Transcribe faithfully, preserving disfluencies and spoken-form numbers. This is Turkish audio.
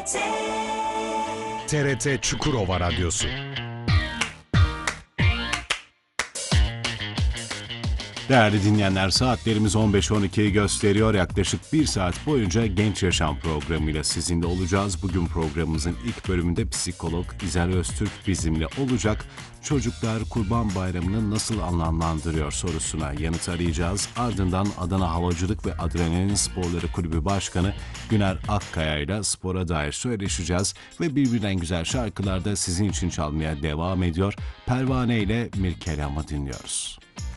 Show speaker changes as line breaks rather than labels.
T.
T R T Çukurova Radyosu.
Değerli dinleyenler, saatlerimiz on beş on ikiyi gösteriyor. Yaklaşık bir saat boyunca Genç Yaşam programıyla sizinle olacağız. Bugün programımızın ilk bölümünde psikolog İzel Öztürk bizimle olacak. Çocuklar Kurban Bayramı'nı nasıl anlamlandırıyor sorusuna yanıt arayacağız. Ardından Adana Havacılık ve Adrenalin Sporları Kulübü Başkanı Güner Akkaya ile spora dair söyleşeceğiz. Ve birbirinden güzel şarkılar da sizin için çalmaya devam ediyor. Pervane ile Mirkelam'ı dinliyoruz.